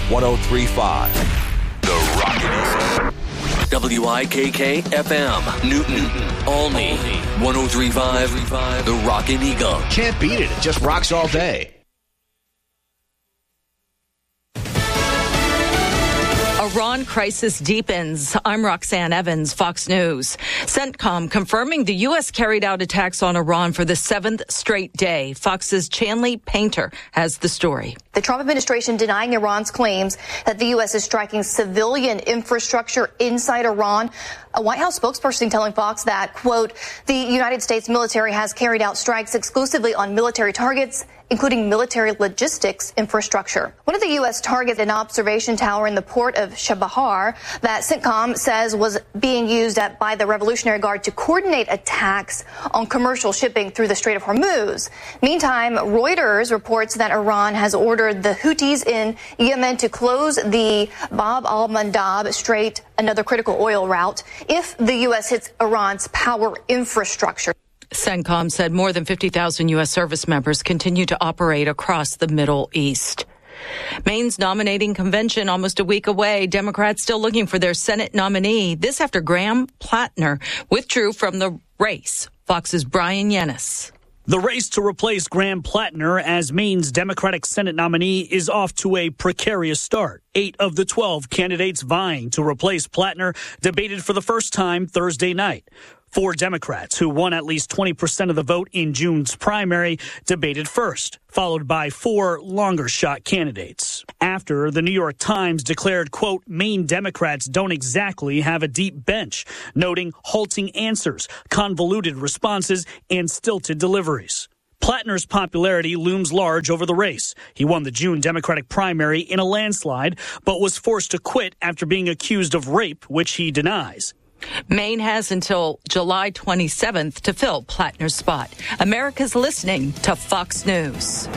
103.5. The Rocket. WIKK FM, Newton, Olney, 103.5, The Rockin' Eagle. Can't beat it. It just rocks all day. Iran crisis deepens. I'm Roxanne Evans, Fox News. CENTCOM confirming the U.S. carried out attacks on Iran for the 7th straight day. Fox's Chanley Painter has the story. The Trump administration denying Iran's claims that the U.S. is striking civilian infrastructure inside Iran. A White House spokesperson telling Fox that, quote, the United States military has carried out strikes exclusively on military targets, including military logistics infrastructure. One of the U.S. targets, an observation tower in the port of Chabahar that CENTCOM says was being used by the Revolutionary Guard to coordinate attacks on commercial shipping through the Strait of Hormuz. Meantime, Reuters reports that Iran has ordered the Houthis in Yemen to close the Bab al-Mandab Strait, another critical oil route, if the U.S. hits Iran's power infrastructure. CENTCOM said more than 50,000 U.S. service members continue to operate across the Middle East. Maine's nominating convention almost a week away. Democrats still looking for their Senate nominee. This after Graham Plattner withdrew from the race. Fox's Brian Yennis. The race to replace Graham Plattner as Maine's Democratic Senate nominee is off to a precarious start. 8 of the 12 candidates vying to replace Plattner debated for the first time Thursday night. 4 Democrats, who won at least 20% of the vote in June's primary, debated first, followed by 4 longer-shot candidates. After, the New York Times declared, quote, Maine Democrats don't exactly have a deep bench, noting halting answers, convoluted responses, and stilted deliveries. Plattner's popularity looms large over the race. He won the June Democratic primary in a landslide, but was forced to quit after being accused of rape, which he denies. Maine has until July 27th to fill Plattner's spot. America's listening to Fox News.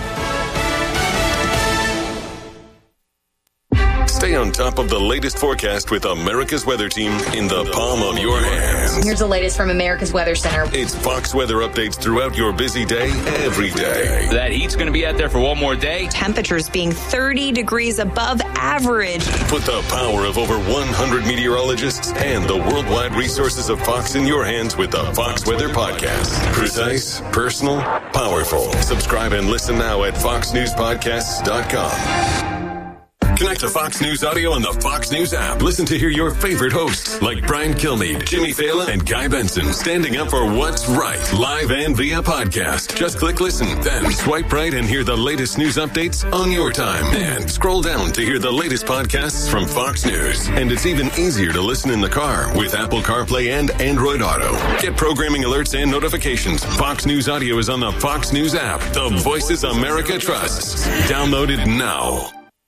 Stay on top of the latest forecast with America's Weather Team in the palm of your hands. Here's the latest from America's Weather Center. It's Fox weather updates throughout your busy day, every day. That heat's going to be out there for one more day. Temperatures being 30 degrees above average. Put the power of over 100 meteorologists and the worldwide resources of Fox in your hands with the Fox Weather Podcast. Precise, personal, powerful. Subscribe and listen now at foxnewspodcasts.com. Connect to Fox News Audio on the Fox News app. Listen to hear your favorite hosts like Brian Kilmeade, Jimmy Fallon, and Guy Benson standing up for what's right, live and via podcast. Just click listen, then swipe right and hear the latest news updates on your time. And scroll down to hear the latest podcasts from Fox News. And it's even easier to listen in the car with Apple CarPlay and Android Auto. Get programming alerts and notifications. Fox News Audio is on the Fox News app. The voices America trusts. Download it now.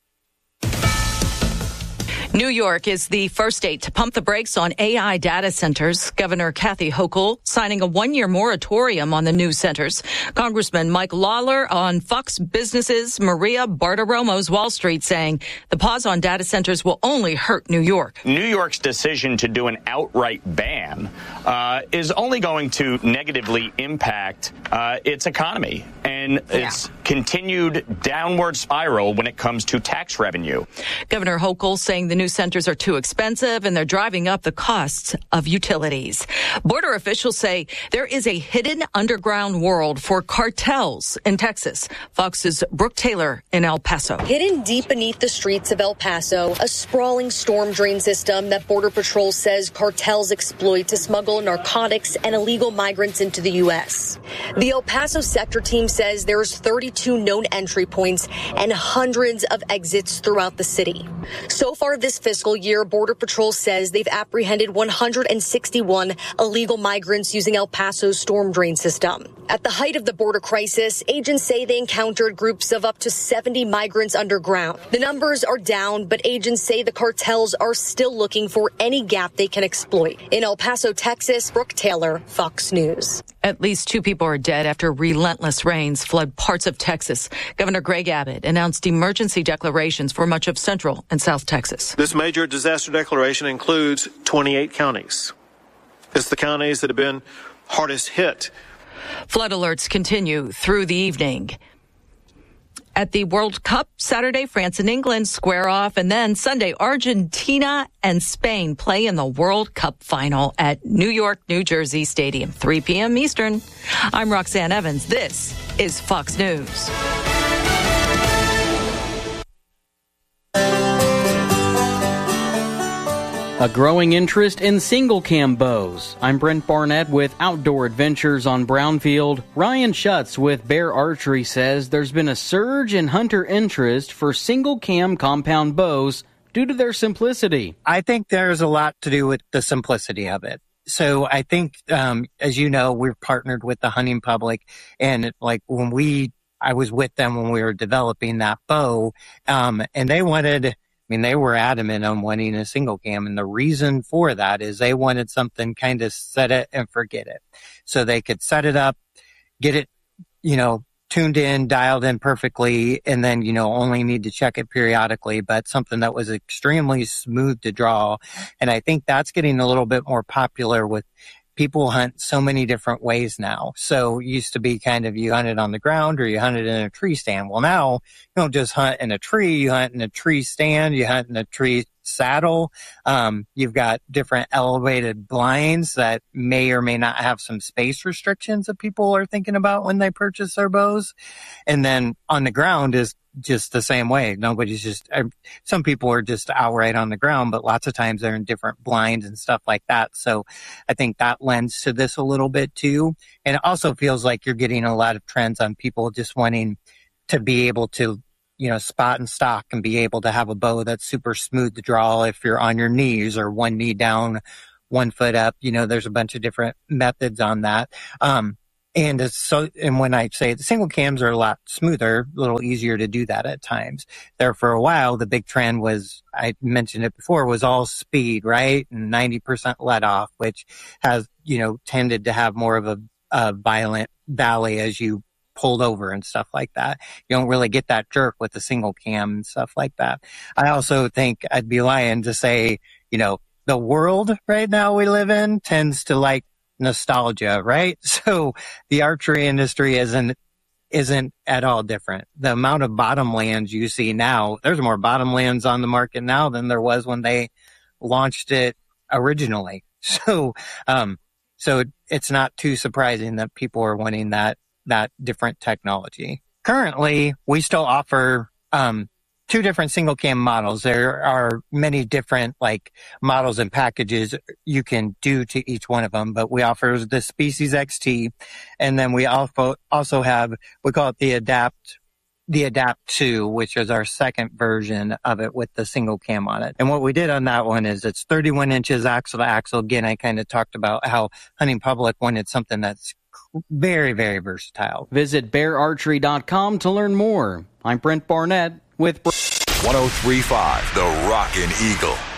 New York is the first state to pump the brakes on AI data centers. Governor Kathy Hochul signing a 1-year moratorium on the new centers. Congressman Mike Lawler on Fox Business's Maria Bartiromo's Wall Street saying the pause on data centers will only hurt New York. New York's decision to do an outright ban is only going to negatively impact its economy and its continued downward spiral when it comes to tax revenue. Governor Hochul saying the new centers are too expensive and they're driving up the costs of utilities. Border officials say there is a hidden underground world for cartels in Texas. Fox's Brooke Taylor in El Paso. Hidden deep beneath the streets of El Paso, a sprawling storm drain system that Border Patrol says cartels exploit to smuggle narcotics and illegal migrants into the U.S. The El Paso sector team says there's 32 known entry points and hundreds of exits throughout the city. So far this fiscal year, Border Patrol says they've apprehended 161 illegal migrants using El Paso's storm drain system. At the height of the border crisis, agents say they encountered groups of up to 70 migrants underground. The numbers are down, but agents say the cartels are still looking for any gap they can exploit. In El Paso, Texas, Brooke Taylor, Fox News. At least 2 people are dead after relentless rains flood parts of Texas. Governor Greg Abbott announced emergency declarations for much of Central and South Texas. This major disaster declaration includes 28 counties. It's the counties that have been hardest hit. Flood alerts continue through the evening. At the World Cup, Saturday, France and England square off, and then Sunday, Argentina and Spain play in the World Cup final at New York, New Jersey Stadium, 3 p.m. Eastern. I'm Roxanne Evans. This is Fox News. A growing interest in single-cam bows. I'm Brent Barnett with Outdoor Adventures on Brownfield. Ryan Schutz with Bear Archery says there's been a surge in hunter interest for single-cam compound bows due to their simplicity. I think there's a lot to do with the simplicity of it. So I think, as you know, we've partnered with the hunting public, and I was with them when we were developing that bow, and they were adamant on wanting a single cam. And the reason for that is they wanted something kind of set it and forget it. So they could set it up, get it, tuned in, dialed in perfectly, and then, only need to check it periodically, but something that was extremely smooth to draw. And I think that's getting a little bit more popular with people hunt so many different ways now. So it used to be kind of you hunted on the ground or you hunted in a tree stand. Well, now you don't just hunt in a tree, you hunt in a tree stand, you hunt in a tree saddle. You've got different elevated blinds that may or may not have some space restrictions that people are thinking about when they purchase their bows. And then on the ground is just the same way. Some people are just outright on the ground, but lots of times they're in different blinds and stuff like that. So I think that lends to this a little bit too. And it also feels like you're getting a lot of trends on people just wanting to be able to, spot and stock and be able to have a bow that's super smooth to draw if you're on your knees or one knee down, 1 foot up. There's a bunch of different methods on that. And when I say the single cams are a lot smoother, a little easier to do that at times. There for a while, the big trend was, I mentioned it before, was all speed, right? And 90% let off, which has, tended to have more of a violent valley as you pulled over and stuff like that. You don't really get that jerk with the single cam and stuff like that. I also think I'd be lying to say, the world right now we live in tends to like nostalgia, right? So the archery industry isn't at all different. The amount of bottomlands you see now, there's more bottomlands on the market now than there was when they launched it originally. So it's not too surprising that people are wanting that different technology. Currently, we still offer, 2 different single cam models. There are many different models and packages you can do to each one of them, but we offer the Species XT, and then we also have, we call it the Adapt 2, which is our second version of it with the single cam on it. And what we did on that one is it's 31 inches axle to axle. Again, I kind of talked about how hunting public wanted something that's very, very versatile. Visit beararchery.com to learn more. I'm Brent Barnett with 103.5 The Rockin' Eagle.